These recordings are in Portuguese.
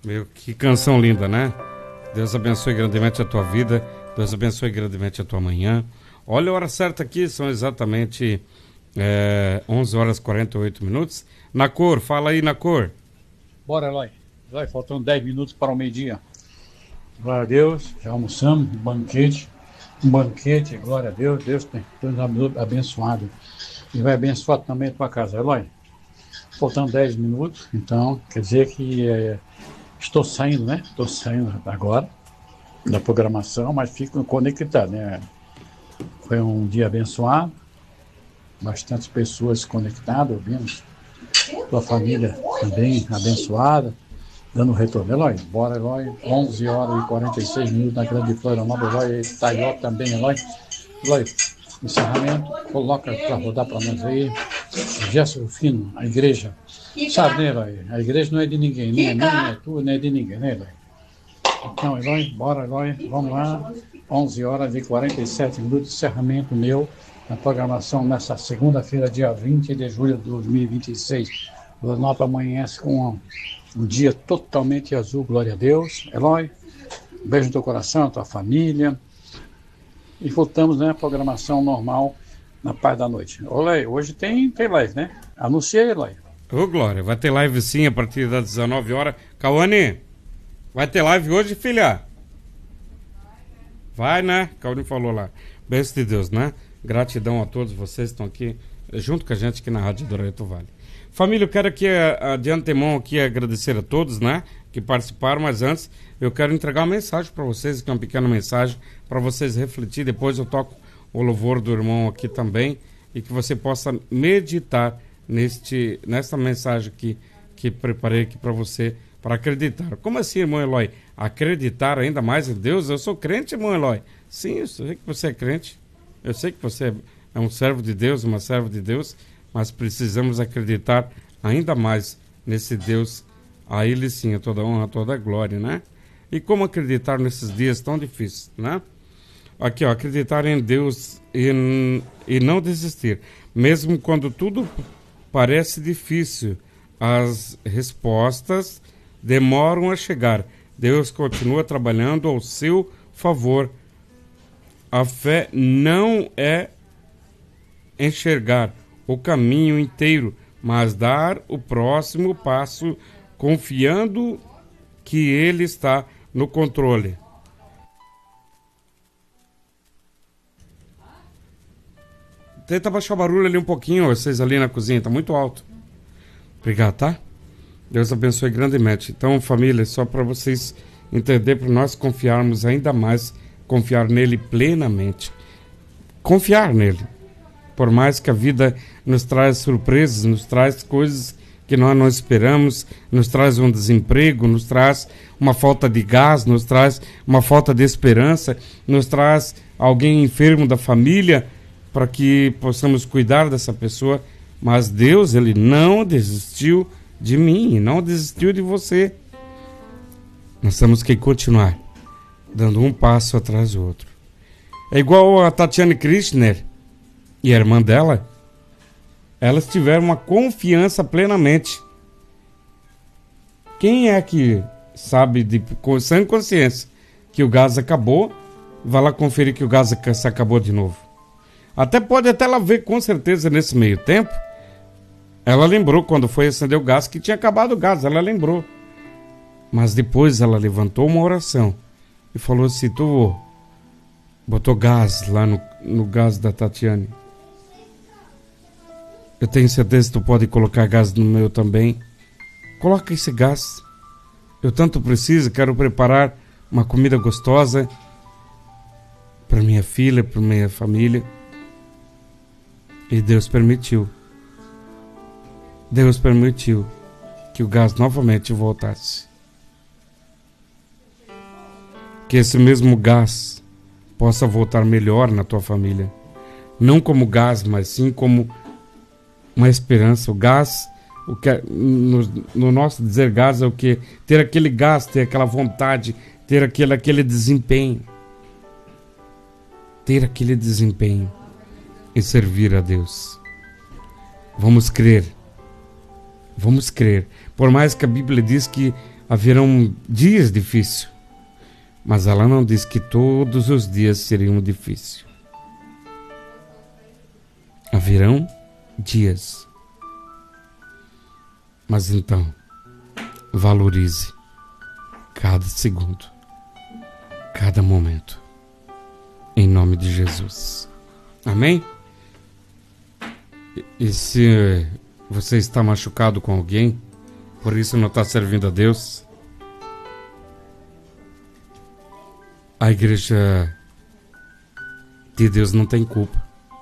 Meu, que canção linda, né? Deus abençoe grandemente a tua vida. Deus abençoe grandemente a tua manhã. Olha a hora certa aqui, são exatamente 11 horas e 48 minutos. Na cor, fala aí na cor. Bora, Eloy. Eloy, faltando 10 minutos para o meio-dia. Glória a Deus, já almoçamos, um banquete, glória a Deus, Deus tem abençoado. E vai abençoar também a tua casa, Eloy. Faltando 10 minutos, então, quer dizer que estou saindo, né? Estou saindo agora da programação, mas fico conectado, né? Foi um dia abençoado, bastante pessoas conectadas, ouvindo. Tua família também abençoada, dando retorno. Eloy, bora, Eloy. 11 horas e 46 minutos na Grande Florianópolis. Eloy, Itaió também, Eloy. Eloy, encerramento, coloca para rodar para nós aí. Gesto fino, a igreja. Sabe, né, Eloy? A igreja não é de ninguém, nem é minha, nem é tua, nem é de ninguém, né, Eloy? Então, Eloy, bora, Eloy, vamos lá. 11 horas e 47 minutos, encerramento meu na programação nessa segunda-feira, dia 20 de julho de 2026. Florianópolis amanhece com um dia totalmente azul, glória a Deus. Eloy, um beijo no teu coração, tua família. E voltamos, né, programação normal na paz da noite. Olha, hoje tem live, né? Anunciei, Eloy. Ô, Glória, vai ter live sim a partir das 19 horas. Cauane, vai ter live hoje, filha? Vai, né? Cauane falou lá. Bênção de Deus, né? Gratidão a todos vocês que estão aqui junto com a gente aqui na Rádio do Reto Vale. Família, eu quero aqui de antemão aqui agradecer a todos, né, que participaram, mas antes eu quero entregar uma mensagem para vocês, que é uma pequena mensagem para vocês refletir. Depois eu toco o louvor do irmão aqui também e que você possa meditar nesta mensagem aqui que preparei aqui para você, para acreditar. Como assim, irmão Eloy? Acreditar ainda mais em Deus? Eu sou crente, irmão Eloy. Sim, eu sei que você é crente. Eu sei que você é um servo de Deus, uma serva de Deus, mas precisamos acreditar ainda mais nesse Deus. A Ele sim, a toda honra, a toda glória, né? E como acreditar nesses dias tão difíceis, né? Aqui, ó, acreditar em Deus e não desistir. Mesmo quando tudo parece difícil, as respostas demoram a chegar. Deus continua trabalhando ao seu favor. A fé não é enxergar o caminho inteiro, mas dar o próximo passo confiando que Ele está no controle. Tenta baixar o barulho ali um pouquinho, vocês ali na cozinha, tá muito alto. Obrigado, tá? Deus abençoe grandemente. Então, família, só para vocês entenderem, para nós confiarmos ainda mais, confiar nele plenamente. Confiar nele. Por mais que a vida nos traz surpresas, nos traz coisas que nós não esperamos, nos traz um desemprego, nos traz uma falta de gás, nos traz uma falta de esperança, nos traz alguém enfermo da família para que possamos cuidar dessa pessoa. Mas Deus, Ele não desistiu de mim, não desistiu de você. Nós temos que continuar dando um passo atrás do outro. É igual a Tatiane Kirchner e a irmã dela. Elas tiveram uma confiança plenamente. Quem é que sabe com sã consciência que o gás acabou, vai lá conferir que o gás se acabou de novo? Pode até ela ver com certeza nesse meio tempo. Ela lembrou quando foi acender o gás que tinha acabado o gás, ela lembrou. Mas depois ela levantou uma oração e falou assim: tu botou gás lá no gás da Tatiane. Eu tenho certeza que tu pode colocar gás no meu também. Coloca esse gás. Eu tanto preciso, quero preparar uma comida gostosa para minha filha, para minha família. E Deus permitiu. Deus permitiu que o gás novamente voltasse. Que esse mesmo gás possa voltar melhor na tua família. Não como gás, mas sim como uma esperança. O gás, o que no nosso dizer gás é o que? Ter aquele gás, ter aquela vontade, ter aquele desempenho. Ter aquele desempenho e servir a Deus. Vamos crer. Vamos crer. Por mais que a Bíblia diz que haverão dias difíceis, mas ela não diz que todos os dias seriam difíceis. Haverão dias, mas então valorize cada segundo, cada momento, em nome de Jesus. Amém? E se você está machucado com alguém, por isso não está servindo a Deus, a igreja de Deus não tem culpa.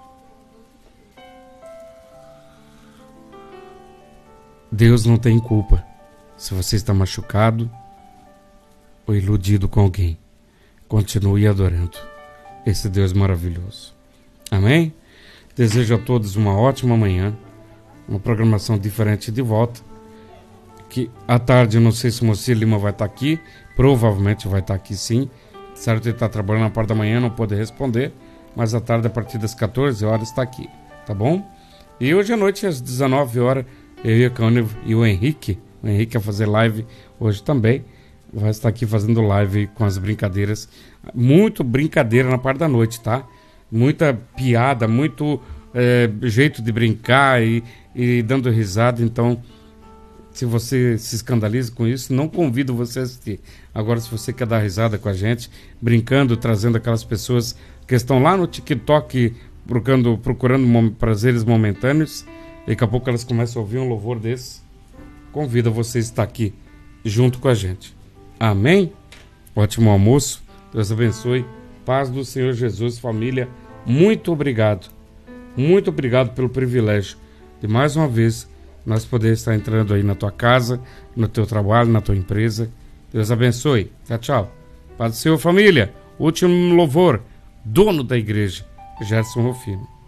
Deus não tem culpa se você está machucado ou iludido com alguém. Continue adorando esse Deus maravilhoso. Amém? Desejo a todos uma ótima manhã, uma programação diferente de volta. Que à tarde, eu não sei se o Moacir Lima vai estar aqui, provavelmente vai estar aqui sim. Certo, ele está trabalhando na parte da manhã, não pode responder, mas à tarde, a partir das 14 horas, está aqui, tá bom? E hoje à noite, às 19 horas, eu e a Cânia e o Henrique vai fazer live hoje também, vai estar aqui fazendo live com as brincadeiras, muito brincadeira na parte da noite, tá? Muita piada, muito jeito de brincar e dando risada. Então, se você se escandaliza com isso, não convido você a assistir. Agora, se você quer dar risada com a gente, brincando, trazendo aquelas pessoas que estão lá no TikTok procurando prazeres momentâneos, daqui a pouco elas começam a ouvir um louvor desse, convido você a estar aqui junto com a gente. Amém? Ótimo almoço, Deus abençoe, paz do Senhor Jesus, família. Muito obrigado pelo privilégio de mais uma vez nós poder estar entrando aí na tua casa, no teu trabalho, na tua empresa. Deus abençoe. Tchau, tchau. Paz do Senhor, família. Último louvor, dono da igreja, Gerson Rufino.